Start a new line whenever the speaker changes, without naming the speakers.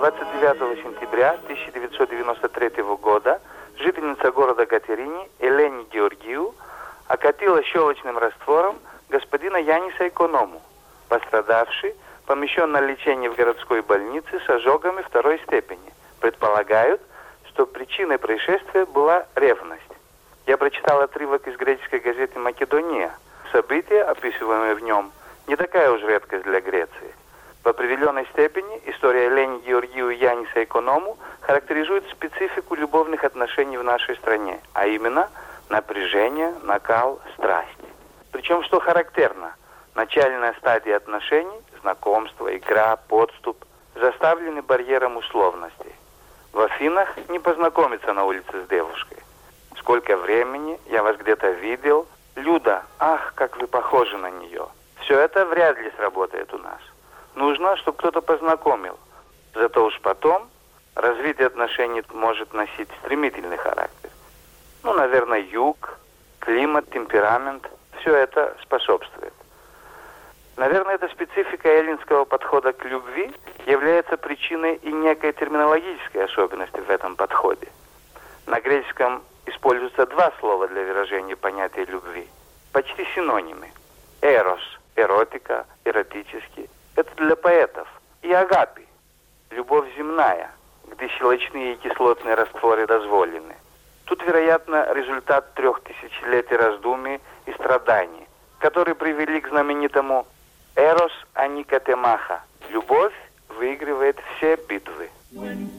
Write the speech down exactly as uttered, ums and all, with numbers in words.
двадцать девятого сентября тысяча девятьсот девяносто третьего года жительница города Катерини Елене Георгию окатила щелочным раствором господина Яниса Эконому. Пострадавший помещен на лечение в городской больнице с ожогами второй степени. Предполагают, что причиной происшествия была ревность. Я прочитал отрывок из греческой газеты «Македония». События, описываемые в нем, не такая уж редкость для Греции. В определенной степени история Елене Георгию и Яниса Эконому характеризует специфику любовных отношений в нашей стране, а именно напряжение, накал, страсть. Причем, что характерно, начальная стадия отношений, знакомство, игра, подступ, заставлены барьером условностей. В Афинах не познакомиться на улице с девушкой. Сколько времени, я вас где-то видел. Люда, ах, как вы похожи на нее. Все это вряд ли сработает у нас. Нужно, чтобы кто-то познакомил. Зато уж потом развитие отношений может носить стремительный характер. Ну, наверное, юг, климат, темперамент. Все это способствует. Наверное, эта специфика эллинского подхода к любви является причиной и некой терминологической особенности в этом подходе. На греческом используются два слова для выражения понятия любви. Почти синонимы. Эрос – эротика, эротический. Это для поэтов. И агапи – любовь земная, где щелочные и кислотные растворы дозволены. Тут, вероятно, результат трех тысячелетий раздумий и страданий, которые привели к знаменитому «Эрос аникатемаха» – любовь выигрывает все битвы.